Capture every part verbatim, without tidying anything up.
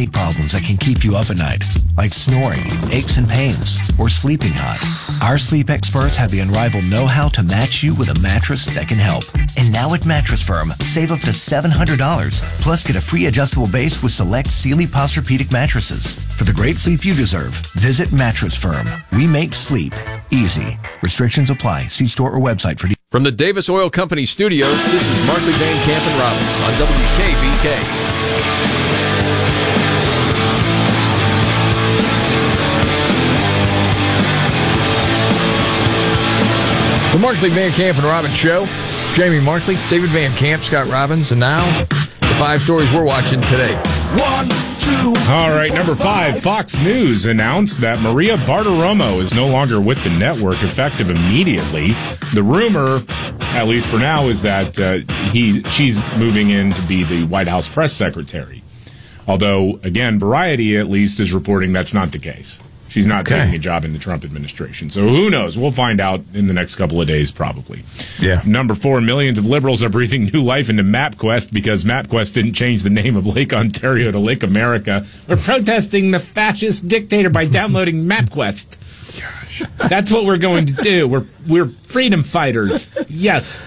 sleep problems that can keep you up at night, like snoring, aches and pains, or sleeping hot. Our sleep experts have the unrivaled know-how to match you with a mattress that can help. And now at Mattress Firm, save up to seven hundred dollars, plus get a free adjustable base with select Sealy Posturepedic mattresses. For the great sleep you deserve, visit Mattress Firm. We make sleep easy. Restrictions apply. See store or website for details. From the Davis Oil Company studios, this is Markley, Van Camp, and Robbins on W K B K. The Markley, Van Camp, and Robbins Show. Jamie Markley, David Van Camp, Scott Robbins, and now the five stories we're watching today. One, two. All right, number five, Fox News announced that Maria Bartiromo is no longer with the network, effective immediately. The rumor, at least for now, is that uh, he she's moving in to be the White House press secretary. Although, again, Variety at least is reporting that's not the case. She's not Okay. taking a job in the Trump administration. So who knows? We'll find out in the next couple of days, probably. Yeah. Number four, millions of liberals are breathing new life into MapQuest because MapQuest didn't change the name of Lake Ontario to Lake America. We're protesting the fascist dictator by downloading MapQuest. Gosh. That's what we're going to do. We're we're freedom fighters. Yes.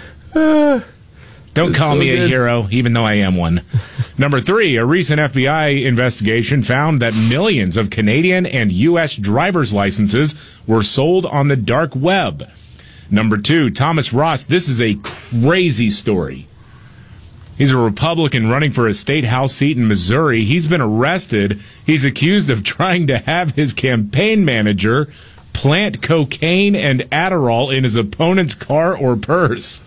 Don't call so me a good. hero, even though I am one. Number three, a recent F B I investigation found that millions of Canadian and U S driver's licenses were sold on the dark web. Number two, Thomas Ross. This is a crazy story. He's a Republican running for a state house seat in Missouri. He's been arrested. He's accused of trying to have his campaign manager plant cocaine and Adderall in his opponent's car or purse.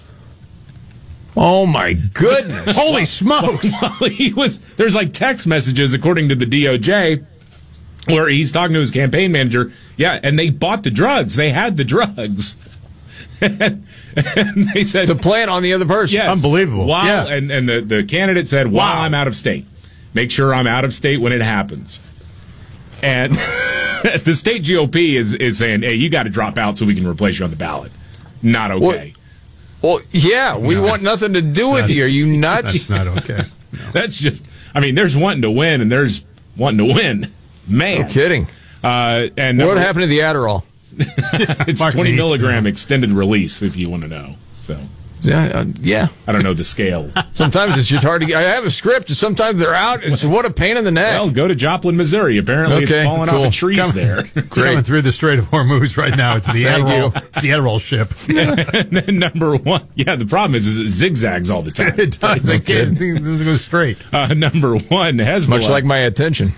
Oh, my goodness. Holy smokes. Well, he was, there's like text messages, according to the D O J, where he's talking to his campaign manager. Yeah, and they bought the drugs. They had the drugs. and, and they said To plant on the other person. yes, Unbelievable. While, Yeah. and, and the, the candidate said, while Wow. I'm out of state, make sure I'm out of state when it happens. And the state G O P is, is saying, hey, you got to drop out so we can replace you on the ballot. Not okay. Well, yeah, we No. want nothing to do with you. Are you nuts? That's not okay. That's just, I mean, there's wanting to win and there's wanting to win. Man. No kidding. Uh, and What number- happened to the Adderall? It's Mark twenty needs, milligram yeah. extended release, if you want to know. So Yeah, uh, yeah. I don't know the scale. Sometimes it's just hard to get. I have a script, and sometimes they're out. It's what a pain in the neck. Well, go to Joplin, Missouri. Apparently, Okay, it's falling cool. off of trees Come- there. It's coming through the Strait of Hormuz right now. It's the Thank Adderall. you. It's the Adderall ship. And then number one, yeah, the problem is, is it zigzags all the time. It does. No I can't kidding. think it doesn't go straight. Uh, number one, Hezbollah. Much like my attention.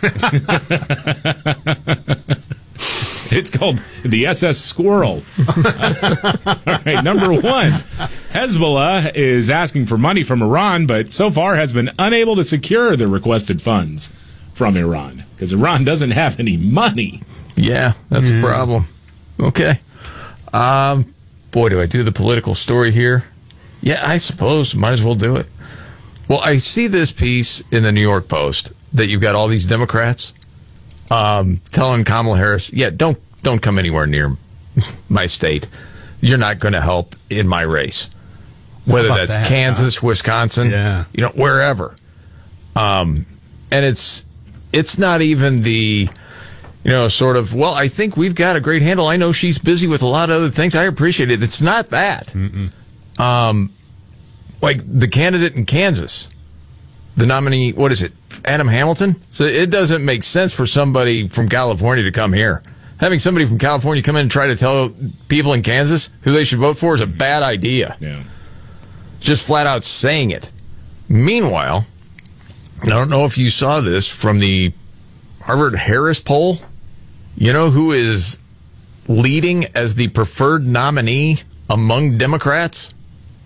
It's called the S S Squirrel. All right, number one, Hezbollah is asking for money from Iran, but so far has been unable to secure the requested funds from Iran because Iran doesn't have any money. Yeah, that's a problem. Okay. Um, boy, do I do the political story here? Yeah, I suppose. Might as well do it. Well, I see this piece in the New York Post that you've got all these Democrats um, telling Kamala Harris, yeah, don't don't come anywhere near my state. You're not going to help in my race. Whether about that's that, Kansas, Wisconsin, Yeah. you know, wherever. Um, and it's it's not even the, you know, sort of, well, I think we've got a great handle. I know she's busy with a lot of other things. I appreciate it. It's not that. Mm-mm. Um, like the candidate in Kansas, the nominee, what is it, Adam Hamilton? So it doesn't make sense for somebody from California to come here. Having somebody from California come in and try to tell people in Kansas who they should vote for is a bad idea. Yeah. Just flat out saying it. Meanwhile, I don't know if you saw this from the Harvard Harris poll. You know who is leading as the preferred nominee among Democrats?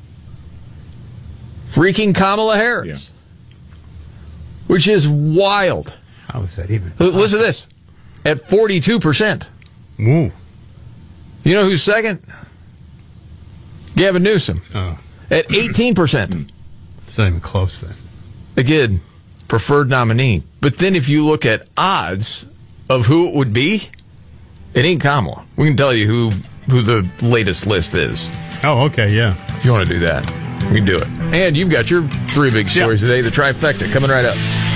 Freaking Kamala Harris. Yeah. Which is wild. How is that even? L- Listen to this. At forty-two percent. Ooh. You know who's second? Gavin Newsom. Oh, At eighteen percent. it's not even close then. Again, preferred nominee. But then if you look at odds of who it would be, it ain't Kamala. We can tell you who, who the latest list is. Oh, okay, yeah. If you want to do that, we can do it. And you've got your three big stories today, the trifecta, coming right up.